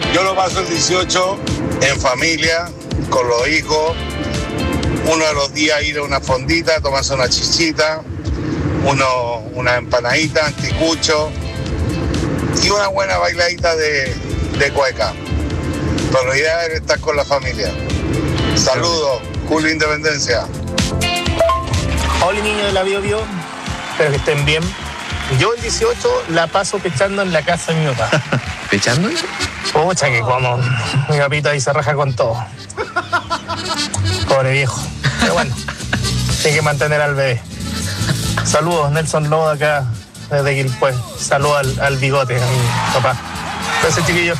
Yo lo paso el 18 en familia, con los hijos. Uno de los días ir a una fondita, tomarse una chichita, una empanadita, anticucho y una buena bailadita de cueca. Pero la idea es estar con la familia. Saludos, Julio Independencia. Hola niños de la Bio Bio, espero que estén bien. Yo el 18 la paso pechando en la casa de mi papá. ¿Pechando? Pucha que como mi papito ahí se raja con todo. Pobre viejo. Pero bueno, hay que mantener al bebé. Saludos, Nelson Lobo acá desde Quilpué. Saludos al bigote, a mi papá. Gracias, chiquillos.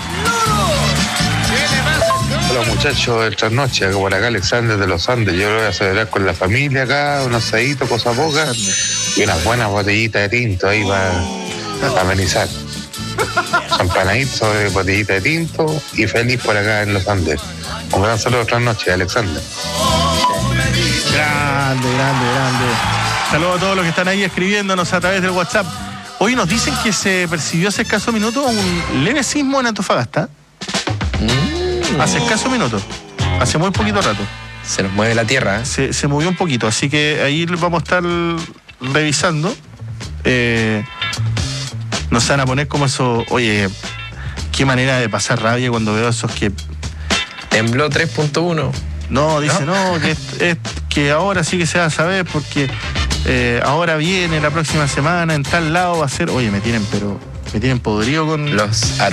Hola muchachos del trasnoche, acá por acá Alexander de los Andes. Yo lo voy a celebrar con la familia acá, un asadito, cosa poca, y unas buenas botellitas de tinto ahí para amenizar. Empanaditos sobre botellita de tinto y feliz por acá en los Andes. Un gran saludo trasnoche, Alexander. Grande. Saludos a todos los que están ahí escribiéndonos a través del WhatsApp. Hoy nos dicen que se percibió hace escaso minuto un leve sismo en Antofagasta. Hace escaso minuto, hace muy poquito rato. Se nos mueve la tierra, ¿eh? Se movió un poquito, así que ahí vamos a estar revisando. Nos van a poner como eso. Oye, qué manera de pasar rabia cuando veo esos que... Tembló 3.1. No, dice, no que ahora sí que se va a saber porque ahora viene la próxima semana en tal lado va a ser... Oye, me tienen podrido con... Los